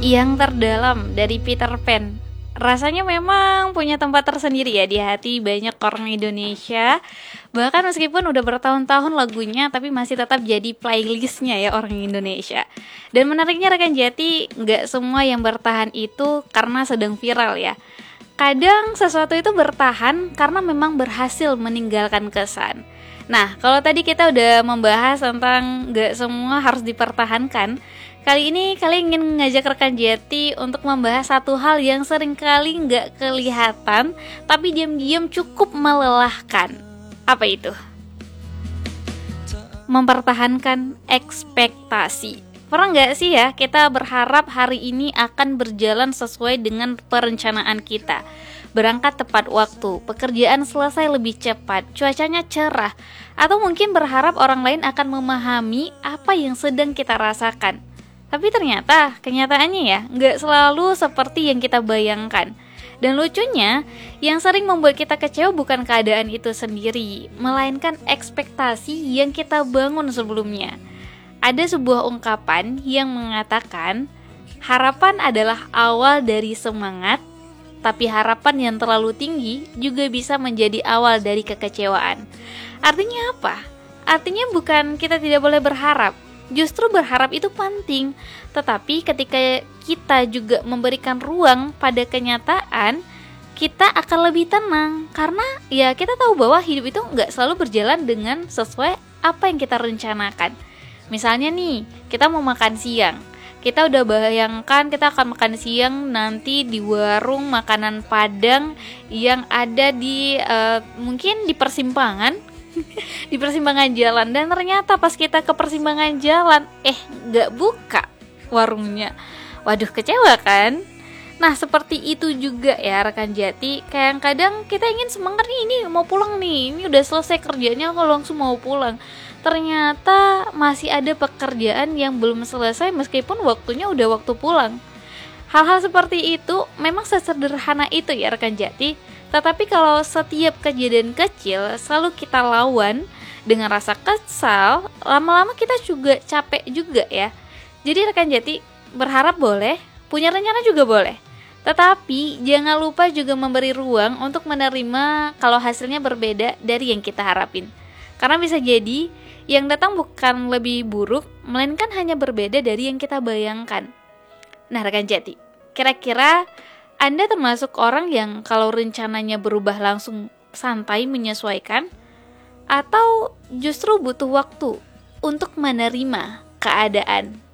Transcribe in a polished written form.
Yang terdalam dari Peter Pan. Rasanya memang punya tempat tersendiri ya di hati banyak orang Indonesia. Bahkan meskipun udah bertahun-tahun lagunya, tapi masih tetap jadi playlistnya ya orang Indonesia. Dan menariknya rekan Jati, gak semua yang bertahan itu karena sedang viral ya. Kadang sesuatu itu bertahan karena memang berhasil meninggalkan kesan. Nah, kalau tadi kita udah membahas tentang gak semua harus dipertahankan, kali ini kalian ingin ngajak rekan Jati untuk membahas satu hal yang sering kali gak kelihatan, tapi diam-diam cukup melelahkan. Apa itu? Mempertahankan ekspektasi. Pernah gak sih ya kita berharap hari ini akan berjalan sesuai dengan perencanaan kita? Berangkat tepat waktu, pekerjaan selesai lebih cepat, cuacanya cerah, atau mungkin berharap orang lain akan memahami apa yang sedang kita rasakan. Tapi ternyata kenyataannya ya gak selalu seperti yang kita bayangkan. Dan lucunya, yang sering membuat kita kecewa bukan keadaan itu sendiri, melainkan ekspektasi yang kita bangun sebelumnya. Ada sebuah ungkapan yang mengatakan, harapan adalah awal dari semangat, tapi harapan yang terlalu tinggi juga bisa menjadi awal dari kekecewaan. Artinya apa? Artinya bukan kita tidak boleh berharap, justru berharap itu penting. Tetapi ketika kita juga memberikan ruang pada kenyataan, kita akan lebih tenang. Karena ya kita tahu bahwa hidup itu gak selalu berjalan dengan sesuai apa yang kita rencanakan. Misalnya nih, kita mau makan siang. Kita udah bayangkan kita akan makan siang nanti di warung makanan Padang yang ada di mungkin di persimpangan di persimpangan jalan, dan ternyata pas kita ke persimpangan jalan gak buka warungnya. Waduh, kecewa kan? Nah, seperti itu juga ya rekan Jati. Kayak kadang kita ingin semangat nih, ini mau pulang nih, ini udah selesai kerjanya, aku langsung mau pulang. Ternyata masih ada pekerjaan yang belum selesai meskipun waktunya udah waktu pulang. Hal-hal seperti itu memang sesederhana itu ya rekan Jati. Tetapi kalau setiap kejadian kecil selalu kita lawan dengan rasa kesal, lama-lama kita juga capek juga ya. Jadi rekan Jati, berharap boleh, punya rencana juga boleh. Tetapi jangan lupa juga memberi ruang untuk menerima kalau hasilnya berbeda dari yang kita harapin. Karena bisa jadi yang datang bukan lebih buruk, melainkan hanya berbeda dari yang kita bayangkan. Nah rekan Jati, kira-kira Anda termasuk orang yang kalau rencananya berubah langsung santai menyesuaikan? Atau justru butuh waktu untuk menerima keadaan?